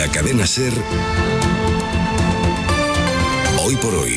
la cadena SER, Hoy por Hoy,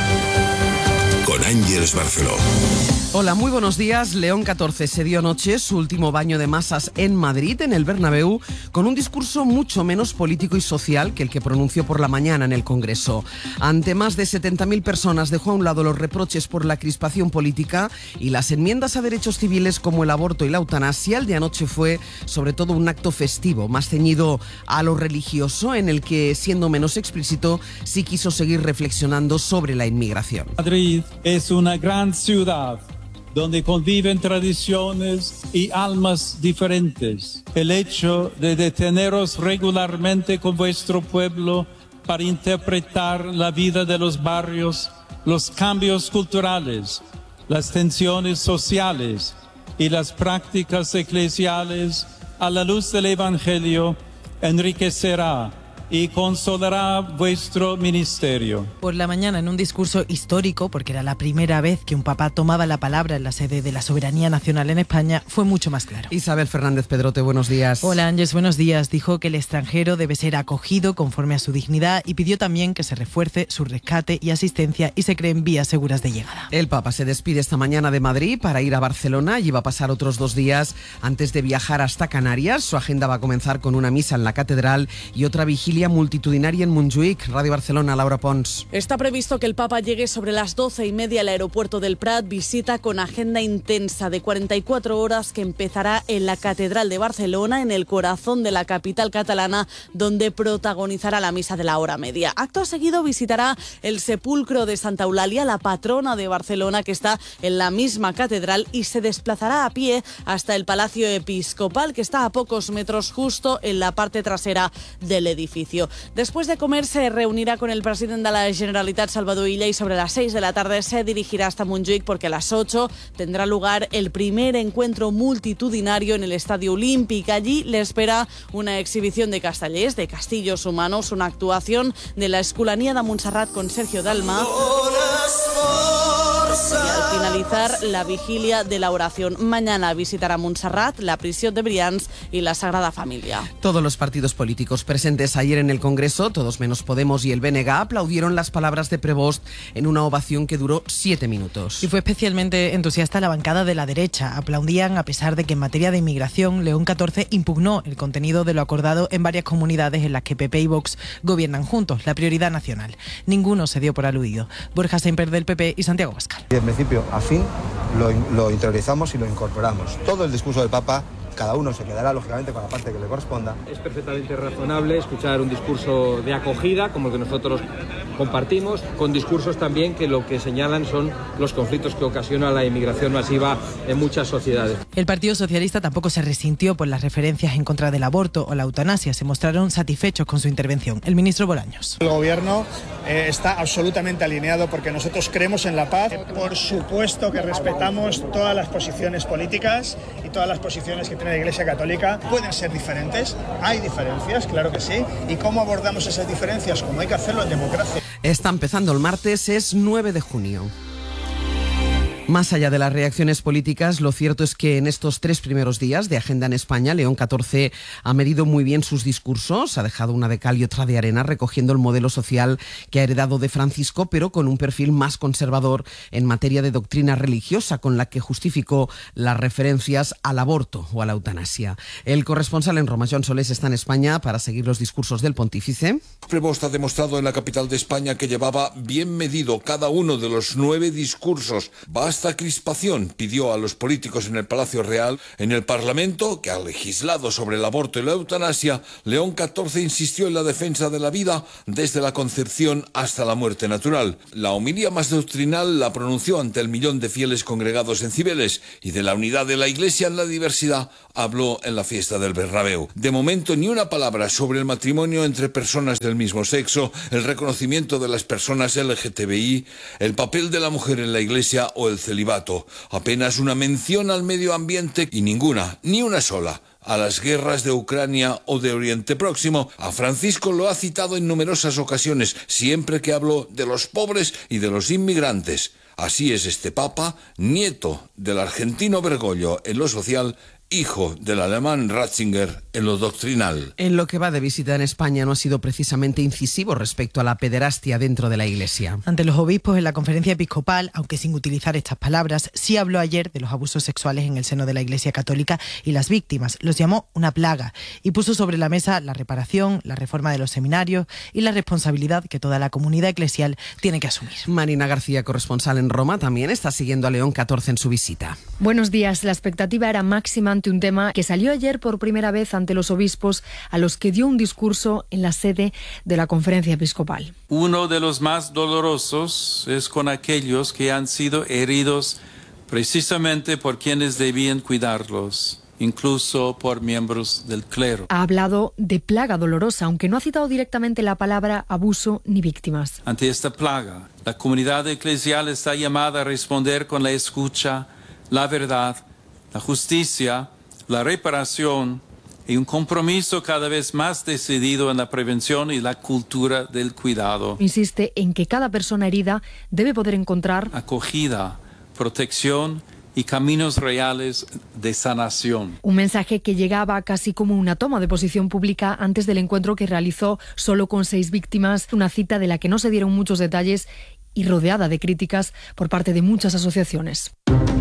con Ángeles Barceló. Hola, muy buenos días. León XIV se dio anoche su último baño de masas en Madrid, en el Bernabéu, con un discurso mucho menos político y social que el que pronunció por la mañana en el Congreso. Ante más de 70.000 personas dejó a un lado los reproches por la crispación política y las enmiendas a derechos civiles como el aborto y la eutanasia. El de anoche fue sobre todo un acto festivo, más ceñido a lo religioso, en el que, siendo menos explícito, sí quiso seguir reflexionando sobre la inmigración. Madrid es una gran ciudad donde conviven tradiciones y almas diferentes. El hecho de deteneros regularmente con vuestro pueblo para interpretar la vida de los barrios, los cambios culturales, las tensiones sociales y las prácticas eclesiales a la luz del Evangelio enriquecerá y consolará vuestro ministerio. Por la mañana, en un discurso histórico, porque era la primera vez que un papa tomaba la palabra en la sede de la soberanía nacional en España, fue mucho más claro. Isabel Fernández Pedrote, buenos días. Hola Ángeles, buenos días. Dijo que el extranjero debe ser acogido conforme a su dignidad y pidió también que se refuerce su rescate y asistencia y se creen vías seguras de llegada. El papa se despide esta mañana de Madrid para ir a Barcelona y va a pasar otros 2 días antes de viajar hasta Canarias. Su agenda va a comenzar con una misa en la catedral y otra vigilia multitudinaria en Montjuïc. Radio Barcelona, Laura Pons. Está previsto que el Papa llegue sobre las 12:30 al aeropuerto del Prat, visita con agenda intensa de 44 horas que empezará en la Catedral de Barcelona, en el corazón de la capital catalana, donde protagonizará la misa de la hora media. Acto seguido visitará el sepulcro de Santa Eulalia, la patrona de Barcelona, que está en la misma catedral, y se desplazará a pie hasta el Palacio Episcopal, que está a pocos metros justo en la parte trasera del edificio. Después de comer se reunirá con el presidente de la Generalitat, Salvador Illa, y sobre las 6 de la tarde se dirigirá hasta Montjuïc, porque a las 8 tendrá lugar el primer encuentro multitudinario en el Estadio Olímpic. Allí le espera una exhibición de castellers, de castillos humanos, una actuación de la Escolania de Montserrat con Sergio Dalma, y al finalizar la vigilia de la oración. Mañana visitará Montserrat, la prisión de Brians y la Sagrada Familia. Todos los partidos políticos presentes ayer en el Congreso, todos menos Podemos y el BNG, aplaudieron las palabras de Prevost en una ovación que duró 7 minutos. Y fue especialmente entusiasta la bancada de la derecha. Aplaudían a pesar de que en materia de inmigración, León XIV impugnó el contenido de lo acordado en varias comunidades en las que PP y Vox gobiernan juntos, la prioridad nacional. Ninguno se dio por aludido. Borja Semper del PP y Santiago Abascal. Y en principio, a fin, lo interiorizamos y lo incorporamos. Todo el discurso del Papa, cada uno se quedará lógicamente con la parte que le corresponda. Es perfectamente razonable escuchar un discurso de acogida, como el que nosotros compartimos, con discursos también que lo que señalan son los conflictos que ocasiona la inmigración masiva en muchas sociedades. El Partido Socialista tampoco se resintió por las referencias en contra del aborto o la eutanasia. Se mostraron satisfechos con su intervención. El ministro Bolaños. El gobierno está absolutamente alineado porque nosotros creemos en la paz. Por supuesto que respetamos todas las posiciones políticas y todas las posiciones que tiene la Iglesia Católica. Pueden ser diferentes, hay diferencias, claro que sí. ¿Y cómo abordamos esas diferencias? Como hay que hacerlo en democracia. Está empezando el martes, es 9 de junio. Más allá de las reacciones políticas, lo cierto es que en estos 3 primeros días de agenda en España, León XIV ha medido muy bien sus discursos, ha dejado una de cal y otra de arena, recogiendo el modelo social que ha heredado de Francisco, pero con un perfil más conservador en materia de doctrina religiosa, con la que justificó las referencias al aborto o a la eutanasia. El corresponsal en Roma, Joan Solés, está en España para seguir los discursos del pontífice. Prevost ha demostrado en la capital de España que llevaba bien medido cada uno de los 9 discursos. Esta crispación pidió a los políticos en el Palacio Real. En el Parlamento, que ha legislado sobre el aborto y la eutanasia, León XIV insistió en la defensa de la vida desde la concepción hasta la muerte natural. La homilía más doctrinal la pronunció ante el 1 millón de fieles congregados en Cibeles, y de la unidad de la Iglesia en la diversidad habló en la fiesta del Bernabéu. De momento, ni una palabra sobre el matrimonio entre personas del mismo sexo, el reconocimiento de las personas LGTBI, el papel de la mujer en la Iglesia o el celibato. Apenas una mención al medio ambiente y ninguna, ni una sola, a las guerras de Ucrania o de Oriente Próximo. A Francisco lo ha citado en numerosas ocasiones, siempre que habló de los pobres y de los inmigrantes. Así es este Papa, nieto del argentino Bergoglio en lo social hijo del alemán Ratzinger en lo doctrinal. En lo que va de visita en España no ha sido precisamente incisivo respecto a la pederastia dentro de la Iglesia. Ante los obispos en la conferencia episcopal, aunque sin utilizar estas palabras, sí habló ayer de los abusos sexuales en el seno de la Iglesia Católica y las víctimas. Los llamó una plaga y puso sobre la mesa la reparación, la reforma de los seminarios y la responsabilidad que toda la comunidad eclesial tiene que asumir. Marina García, corresponsal en Roma, también está siguiendo a León XIV en su visita. Buenos días. La expectativa era máxima ante un tema que salió ayer por primera vez ante los obispos, a los que dio un discurso en la sede de la conferencia episcopal. Uno de los más dolorosos es con aquellos que han sido heridos precisamente por quienes debían cuidarlos, incluso por miembros del clero. Ha hablado de plaga dolorosa, aunque no ha citado directamente la palabra abuso ni víctimas. Ante esta plaga, la comunidad eclesial está llamada a responder con la escucha, la verdad, la justicia, la reparación y un compromiso cada vez más decidido en la prevención y la cultura del cuidado. Insiste en que cada persona herida debe poder encontrar acogida, protección y caminos reales de sanación. Un mensaje que llegaba casi como una toma de posición pública antes del encuentro que realizó solo con 6 víctimas, una cita de la que no se dieron muchos detalles y rodeada de críticas por parte de muchas asociaciones.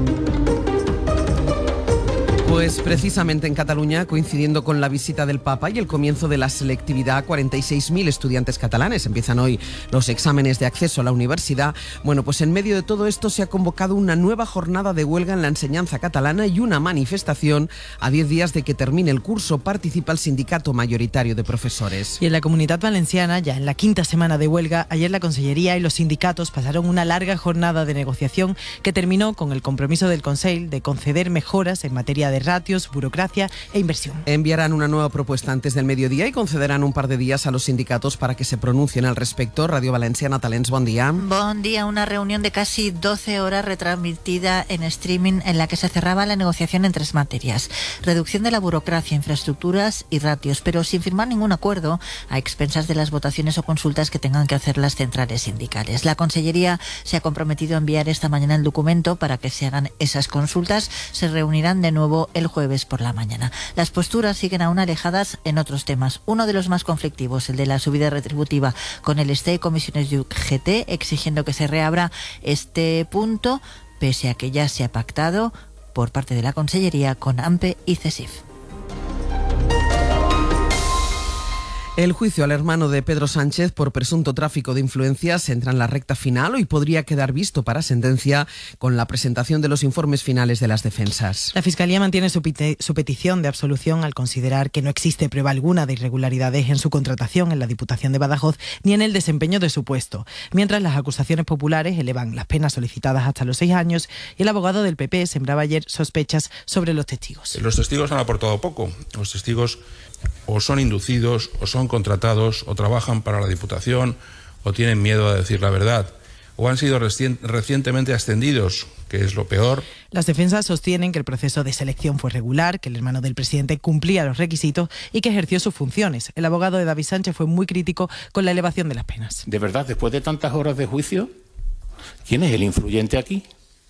Pues precisamente en Cataluña, coincidiendo con la visita del Papa y el comienzo de la selectividad, 46.000 estudiantes catalanes empiezan hoy los exámenes de acceso a la universidad. Bueno, pues en medio de todo esto se ha convocado una nueva jornada de huelga en la enseñanza catalana y una manifestación a 10 días de que termine el curso. Participa el sindicato mayoritario de profesores. Y en la Comunitat Valenciana, ya en la 5ª semana de huelga, ayer la Consellería y los sindicatos pasaron una larga jornada de negociación que terminó con el compromiso del Consell de conceder mejoras en materia de ratios, burocracia e inversión. Enviarán una nueva propuesta antes del mediodía y concederán un par de días a los sindicatos para que se pronuncien al respecto. Radio Valenciana Talents, buen día. Buen día, una reunión de casi 12 horas retransmitida en streaming en la que se cerraba la negociación en 3 materias. Reducción de la burocracia, infraestructuras y ratios, pero sin firmar ningún acuerdo a expensas de las votaciones o consultas que tengan que hacer las centrales sindicales. La Consellería se ha comprometido a enviar esta mañana el documento para que se hagan esas consultas. Se reunirán de nuevo el jueves por la mañana. Las posturas siguen aún alejadas en otros temas. Uno de los más conflictivos, el de la subida retributiva, con el STE y comisiones de UGT exigiendo que se reabra este punto, pese a que ya se ha pactado por parte de la Consellería con AMPE y CESIF. El juicio al hermano de Pedro Sánchez por presunto tráfico de influencias entra en la recta final. Hoy podría quedar visto para sentencia con la presentación de los informes finales de las defensas. La Fiscalía mantiene su petición de absolución al considerar que no existe prueba alguna de irregularidades en su contratación en la Diputación de Badajoz ni en el desempeño de su puesto, mientras las acusaciones populares elevan las penas solicitadas hasta los 6 años y el abogado del PP sembraba ayer sospechas sobre los testigos. Los testigos han aportado poco. Los testigos o son inducidos, o son contratados, o trabajan para la Diputación, o tienen miedo a decir la verdad, o han sido recientemente ascendidos, que es lo peor. Las defensas sostienen que el proceso de selección fue regular, que el hermano del presidente cumplía los requisitos y que ejerció sus funciones. El abogado de David Sánchez fue muy crítico con la elevación de las penas. De verdad, después de tantas horas de juicio, ¿quién es el influyente aquí?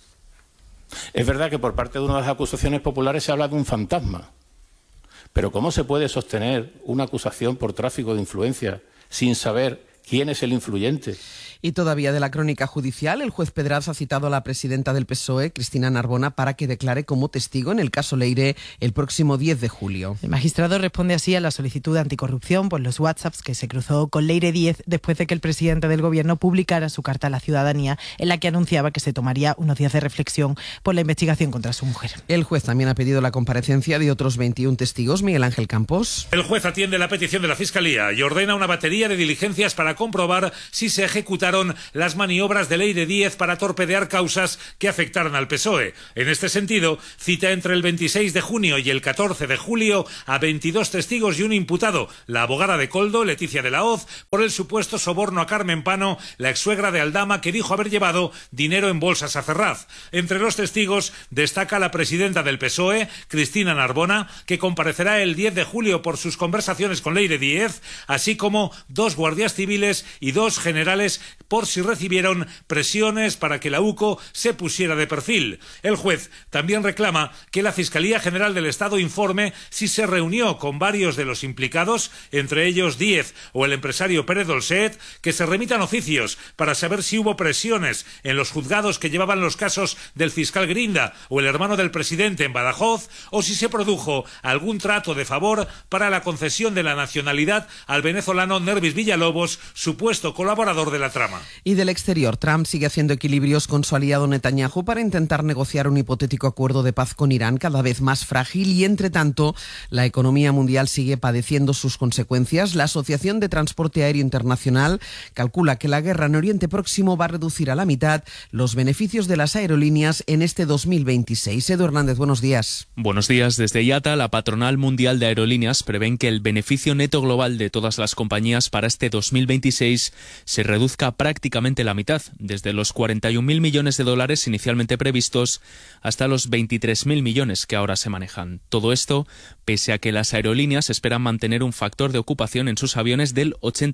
Es verdad que por parte de una de las acusaciones populares se habla de un fantasma. Pero ¿cómo se puede sostener una acusación por tráfico de influencia sin saber quién es el influyente? Y todavía de la crónica judicial, el juez Pedraz ha citado a la presidenta del PSOE, Cristina Narbona, para que declare como testigo en el caso Leire el próximo 10 de julio. El magistrado responde así a la solicitud de anticorrupción por los WhatsApps que se cruzó con Leire Díez después de que el presidente del gobierno publicara su carta a la ciudadanía en la que anunciaba que se tomaría unos días de reflexión por la investigación contra su mujer. El juez también ha pedido la comparecencia de otros 21 testigos. Miguel Ángel Campos. El juez atiende la petición de la Fiscalía y ordena una batería de diligencias para comprobar si se ejecutaron las maniobras de Leire Díez para torpedear causas que afectaran al PSOE. En este sentido, cita entre el 26 de junio y el 14 de julio a 22 testigos y un imputado, la abogada de Koldo, Leticia de la Hoz, por el supuesto soborno a Carmen Pano, la exsuegra de Aldama, que dijo haber llevado dinero en bolsas a Ferraz. Entre los testigos destaca la presidenta del PSOE, Cristina Narbona, que comparecerá el 10 de julio por sus conversaciones con Leire Díez, así como 2 guardias civiles y 2 generales por si recibieron presiones para que la UCO se pusiera de perfil. El juez también reclama que la Fiscalía General del Estado informe si se reunió con varios de los implicados, entre ellos Díez o el empresario Pérez Dolcet, que se remitan oficios para saber si hubo presiones en los juzgados que llevaban los casos del fiscal Grinda o el hermano del presidente en Badajoz, o si se produjo algún trato de favor para la concesión de la nacionalidad al venezolano Nervis Villalobos, supuesto colaborador de la trama. Y del exterior, Trump sigue haciendo equilibrios con su aliado Netanyahu para intentar negociar un hipotético acuerdo de paz con Irán, cada vez más frágil, y entre tanto la economía mundial sigue padeciendo sus consecuencias. La Asociación de Transporte Aéreo Internacional calcula que la guerra en Oriente Próximo va a reducir a la mitad los beneficios de las aerolíneas en este 2026. Edu Hernández, buenos días. Buenos días. Desde IATA, la patronal mundial de aerolíneas prevén que el beneficio neto global de todas las compañías para este 2026 se reduzca prácticamente la mitad, desde los 41.000 millones de dólares inicialmente previstos hasta los 23.000 millones que ahora se manejan. Todo esto pese a que las aerolíneas esperan mantener un factor de ocupación en sus aviones del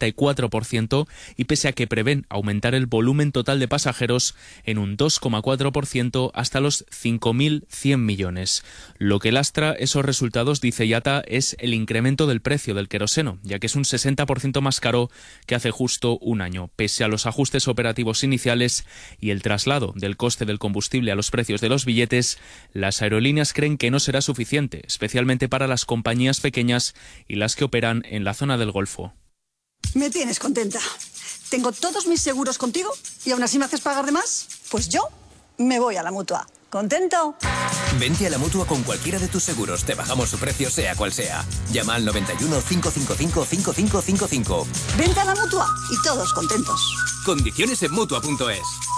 84% y pese a que prevén aumentar el volumen total de pasajeros en un 2,4% hasta los 5.100 millones. Lo que lastra esos resultados, dice IATA, es el incremento del precio del queroseno, ya que es un 60% más caro que hace justo un año. Pese a los ajustes operativos iniciales y el traslado del coste del combustible a los precios de los billetes, las aerolíneas creen que no será suficiente, especialmente para las compañías pequeñas y las que operan en la zona del Golfo. Me tienes contenta. Tengo todos mis seguros contigo y aún así me haces pagar de más. Pues yo me voy a la Mutua. ¿Contento? Vente a la Mutua con cualquiera de tus seguros. Te bajamos su precio sea cual sea. Llama al 91 555 5555. Vente a la Mutua y todos contentos. Condiciones en Mutua.es.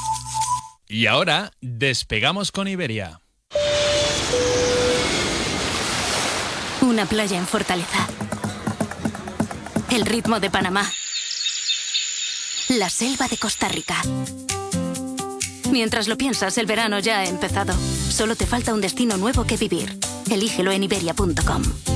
Y ahora despegamos con Iberia. Una playa en Fortaleza. El ritmo de Panamá. La selva de Costa Rica. Mientras lo piensas, el verano ya ha empezado. Solo te falta un destino nuevo que vivir. Elígelo en Iberia.com.